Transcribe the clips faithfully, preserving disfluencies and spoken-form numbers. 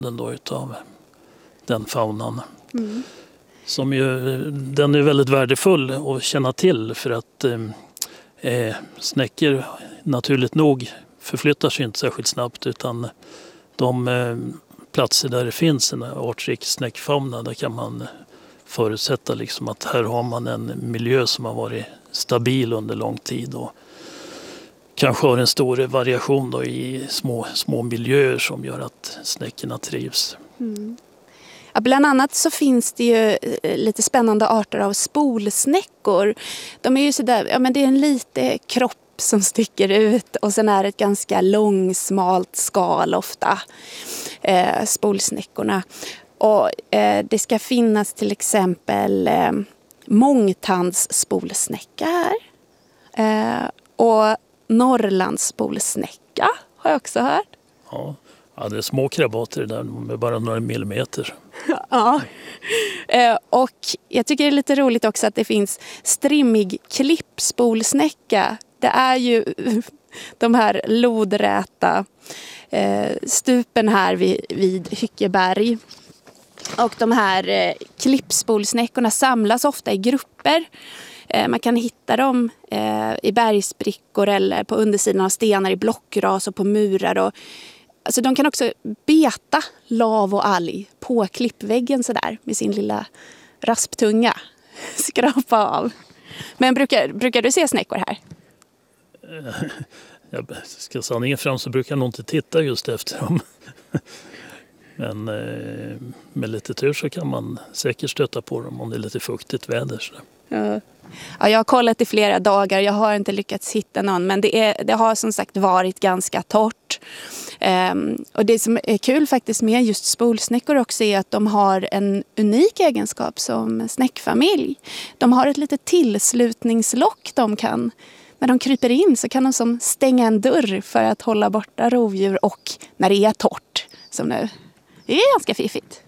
den då utav den faunan. Mm. Som ju, den är väldigt värdefull att känna till för att eh, snäckor naturligt nog förflyttar sig inte särskilt snabbt, utan de eh, platser där det finns en artrik snäckfauna, där kan man förutsätta liksom att här har man en miljö som har varit stabil under lång tid och kanske har en stor variation då i små, små miljöer som gör att snäckorna trivs. Mm. Ja, bland annat så finns det ju lite spännande arter av spolsnäckor. De är ju så där, ja, men det är en lite kropp som sticker ut och sen är det ett ganska långsmalt skal ofta, eh, spolsnäckorna. Och eh, det ska finnas till exempel eh, mångtandsspolsnäcka här. Eh, och Norrlandsspolsnäcka har jag också hört. Ja, ja, det är små krabater där med bara några millimeter. Ja, eh, och jag tycker det är lite roligt också att det finns strimmig klippspolsnäcka. Det är ju de här lodräta eh, stupen här vid, vid Hyckeberg. Och de här eh, klippspolsnäckorna samlas ofta i grupper. Eh, man kan hitta dem eh, i bergsbrickor eller på undersidan av stenar i blockras och på murar. Och, alltså de kan också beta lav och alg på klippväggen så där med sin lilla rasptunga. Skrapa av. Men brukar, brukar du se snäckor här? Jag ska sanningen fram så brukar jag nog inte titta just efter dem. Men eh, med lite tur så kan man säkert stöta på dem om det är lite fuktigt väder. Så. Ja. Ja, jag har kollat i flera dagar. Jag har inte lyckats hitta någon. Men det, är, det har som sagt varit ganska torrt. Um, och det som är kul faktiskt med just spolsnäckor också är att de har en unik egenskap som snäckfamilj. De har ett litet tillslutningslock de kan. När de kryper in så kan de som stänga en dörr för att hålla borta rovdjur och när det är torrt som nu. Det är ganska fiffigt.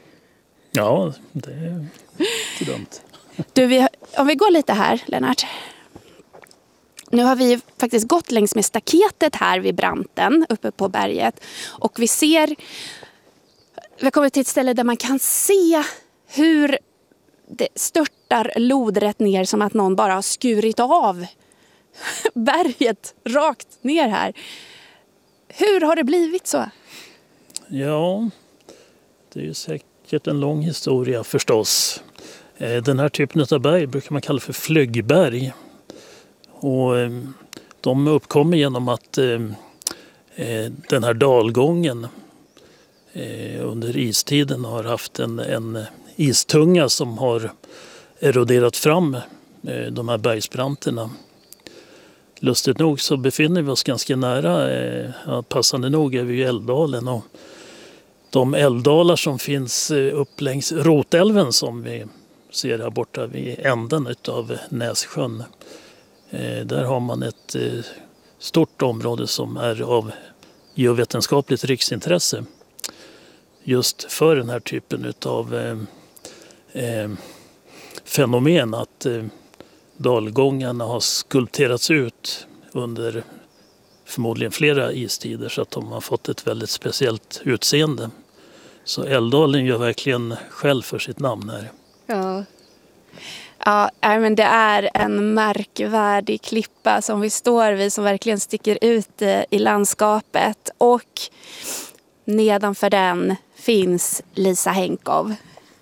Ja, det är inte dumt. Du, vi, om vi går lite här, Lennart. Nu har vi faktiskt gått längs med staketet här vid branten uppe på berget. Och vi ser, vi har kommit till ett ställe där man kan se hur det störtar lodrätt ner som att någon bara har skurit av berget rakt ner här. Hur har det blivit så? Ja, det är ju säkert en lång historia förstås. Den här typen av berg brukar man kalla för flyggberg. Och de uppkommer genom att den här dalgången under istiden har haft en, en istunga som har eroderat fram de här bergsbranterna. Lustigt nog så befinner vi oss ganska nära, passande nog är vi i Älvdalen, och de älvdalar som finns upp längs Rotälven som vi ser här borta vid änden av Nässjön. Där har man ett stort område som är av geovetenskapligt riksintresse just för den här typen av eh, fenomen, att eh, dalgångarna har skulpterats ut under förmodligen flera istider så att de har fått ett väldigt speciellt utseende. Så Älvdalen gör verkligen skäl för sitt namn här. Ja. Ja, men det är en märkvärdig klippa som vi står vid som verkligen sticker ut i landskapet. Och nedanför den finns Lisa Henkow.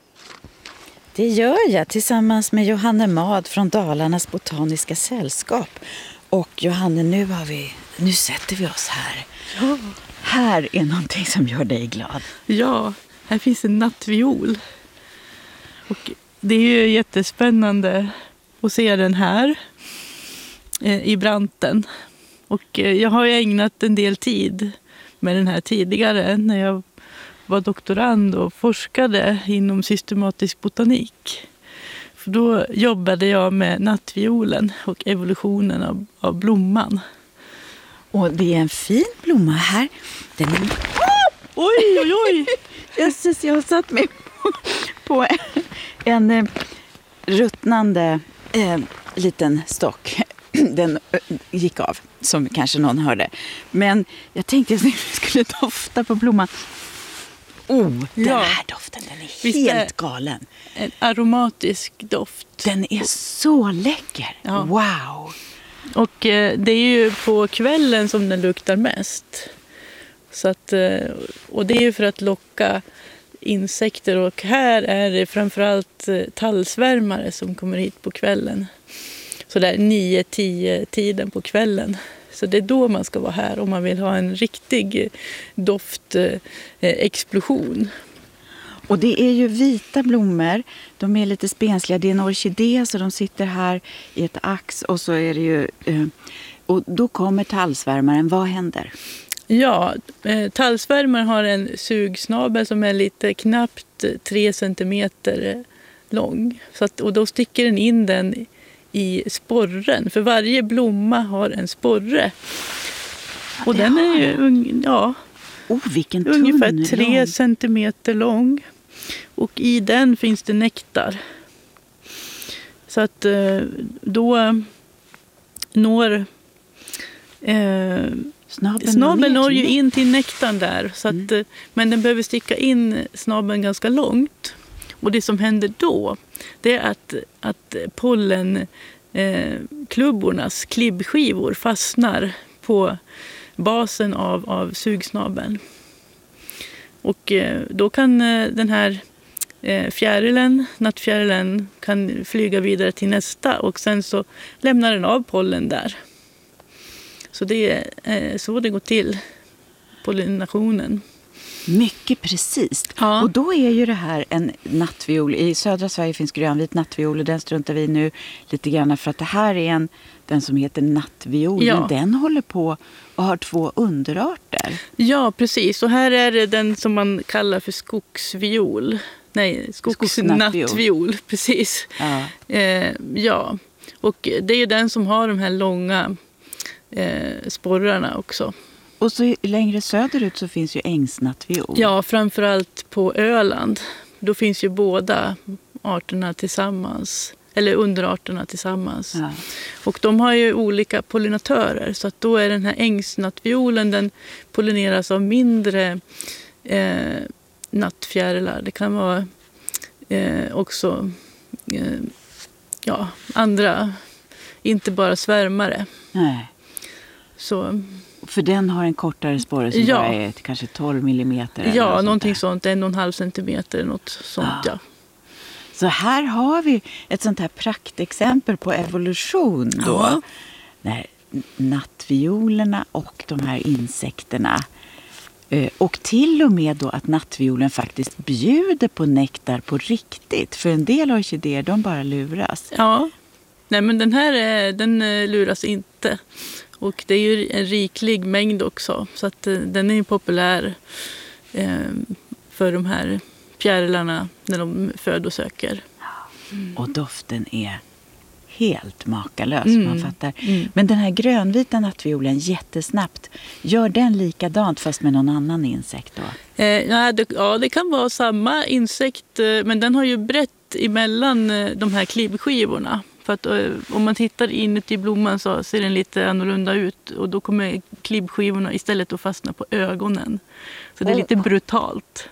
Det gör jag tillsammans med Johanne Mad från Dalarnas botaniska sällskap. Och Johanne, nu, har vi, nu sätter vi oss här. Ja. Här är någonting som gör dig glad. Ja, här finns en nattviol. Och det är ju jättespännande att se den här eh, i branten. Och eh, jag har ju ägnat en del tid med den här tidigare när jag var doktorand och forskade inom systematisk botanik. För då jobbade jag med nattviolen och evolutionen av, av blomman. Och det är en fin blomma här. Den är... Oj, oj, oj! Jösses, jag har satt mig på, på en eh, ruttnande eh, liten stock. Den eh, gick av, som kanske någon hörde. Men jag tänkte att jag skulle dofta på blomman. Oh, den Ja. här doften, den är Visst helt är- galen. En aromatisk doft. Den är så läcker. Ja. Wow. Och eh, det är ju på kvällen som den luktar mest. Så att, eh, och det är ju för att locka insekter. Och här är det framförallt eh, tallsvärmare som kommer hit på kvällen. Så där nio tio tiden på kvällen. Så det är då man ska vara här om man vill ha en riktig doftexplosion. Och det är ju vita blommor. De är lite spensliga. Det är en orkidé så de sitter här i ett ax. Och så är det ju... Eh, och då kommer tallsvärmaren. Vad händer? Ja, eh, tallsvärmaren har en sugsnabel som är lite knappt tre centimeter lång. Så att, och då sticker den in den i sporren. För varje blomma har en sporre. Och det den har är ju un- ja, Oh, vilken tunn ungefär tre lång. centimeter lång. Och i den finns det nektar. Så att eh, då når... Eh, Snabeln, Snabeln når ju ner. in till nektarn där, så att, Mm. men den behöver sticka in snabeln ganska långt. Och det som händer då, det är att, att pollenklubbornas eh, klibbskivor fastnar på basen av, av sugsnabeln. Och eh, då kan eh, den här eh, fjärilen, nattfjärilen, kan flyga vidare till nästa och sen så lämnar den av pollen där. Så det är eh, så det går till, pollinationen. Mycket precis. Ja. Och då är ju det här en nattviol. I södra Sverige finns grönvit nattviol och den struntar vi nu lite grann för att det här är en, den som heter nattviol. Ja. Men den håller på och har två underarter. Ja, precis. Och här är det den som man kallar för skogsviol. Nej, skogsnattviol. Skogsnattviol. Precis. Ja. Eh, ja, och det är ju den som har de här långa eh, sporrarna också. Och så längre söderut så finns ju ängsnattviol. Ja, framförallt på Öland. Då finns ju båda arterna tillsammans. Eller underarterna tillsammans. Ja. Och de har ju olika pollinatörer. Så att då är den här ängsnattviolen, den pollineras av mindre eh, nattfjärilar. Det kan vara eh, också eh, ja, andra, inte bara svärmare. Nej. Så, För den har en kortare sporre som Ja. bara är kanske tolv millimeter. eller ja, något någonting sånt sånt. En och en halv centimeter, något sånt, Ja. ja. Så här har vi ett sånt här praktexempel på evolution då. Ja. När nattviolerna och de här insekterna. eh, Och till och med då att nattviolen faktiskt bjuder på nektar på riktigt. För en del orkidéer, de bara luras. Ja, nej men den här eh, den eh, luras inte. Och det är ju en riklig mängd också. Så att eh, den är ju populär eh, för de här fjärilarna när de födosöker. Och doften är helt makalös, Mm. man fattar. Mm. Men den här grönvita nattviolen, jättesnabbt, gör den likadant fast med någon annan insekt då? Eh, ja, det, ja, det kan vara samma insekt, eh, men den har ju brett emellan eh, de här klibbskivorna. För att eh, om man tittar inuti blomman så ser den lite annorlunda ut och då kommer klibbskivorna istället att fastna på ögonen. Så det är lite brutalt.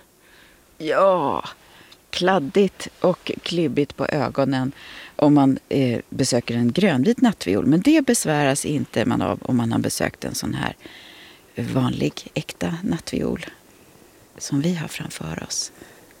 Ja, kladdigt och klibbigt på ögonen om man eh, besöker en grönvit nattviol. Men det besväras inte man av om man har besökt en sån här vanlig, äkta nattviol som vi har framför oss.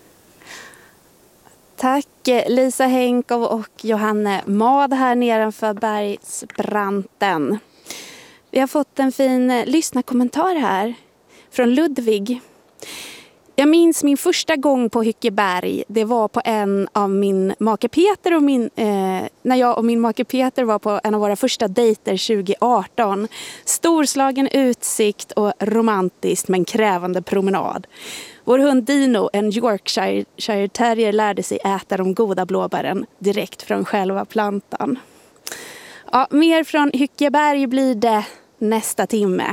Tack Lisa Henkov och Johanne Mad här nedanför bergsbranten. Vi har fått en fin lyssnarkommentar här från Ludvig. Jag minns min första gång på Hyckeberg. Det var på en av min make Peter och min, eh, när jag och min make Peter var på en av våra första dejter tjugo arton. Storslagen utsikt och romantiskt men krävande promenad. Vår hund Dino, en Yorkshire terrier, lärde sig äta de goda blåbären direkt från själva plantan. Ja, mer från Hyckeberg blir det nästa timme.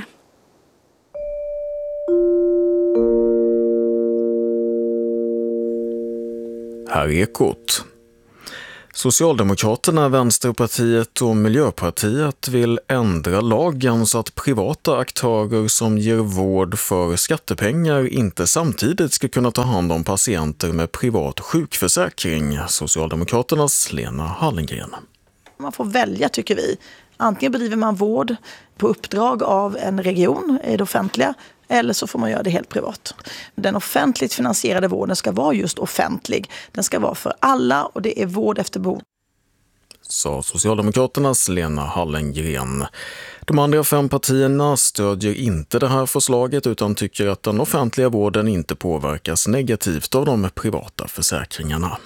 Här är Ekot. Socialdemokraterna, Vänsterpartiet och Miljöpartiet vill ändra lagen så att privata aktörer som ger vård för skattepengar inte samtidigt ska kunna ta hand om patienter med privat sjukförsäkring. Socialdemokraternas Lena Hallengren. Man får välja, tycker vi. Antingen bedriver man vård på uppdrag av en region i det offentliga, eller så får man göra det helt privat. Den offentligt finansierade vården ska vara just offentlig. Den ska vara för alla och det är vård efter behov. Sa Socialdemokraternas Lena Hallengren. De andra fem partierna stödjer inte det här förslaget utan tycker att den offentliga vården inte påverkas negativt av de privata försäkringarna.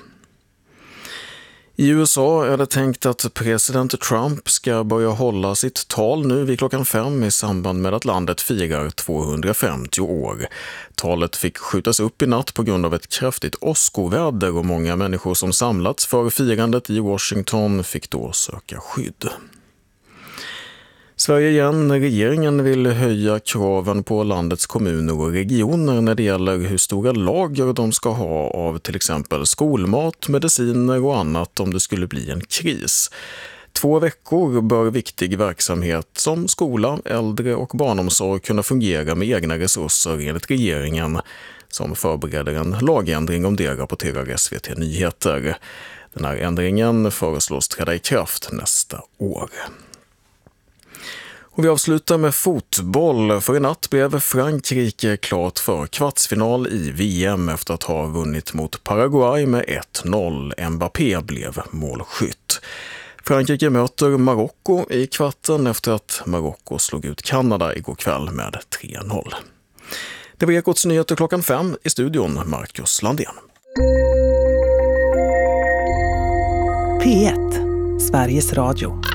I U S A är det tänkt att president Trump ska börja hålla sitt tal nu vid klockan fem i samband med att landet firar tvåhundrafemtio år. Talet fick skjutas upp i natt på grund av ett kraftigt åskoväder och många människor som samlats för firandet i Washington fick då söka skydd. Sverige igen. Regeringen vill höja kraven på landets kommuner och regioner när det gäller hur stora lager de ska ha av till exempel skolmat, mediciner och annat om det skulle bli en kris. Två veckor bör viktig verksamhet som skola, äldre och barnomsorg kunna fungera med egna resurser enligt regeringen som förbereder en lagändring om det, rapporterar S V T Nyheter. Den här ändringen föreslås träda i kraft nästa år. Och vi avslutar med fotboll. För i natt blev Frankrike klart för kvartsfinal i V M efter att ha vunnit mot Paraguay med ett noll. Mbappé blev målskytt. Frankrike möter Marocko i kvarten efter att Marocko slog ut Kanada igår kväll med tre noll. Det var Ekots nyheter klockan fem, i studion Marcus Landén. P ett, Sveriges Radio.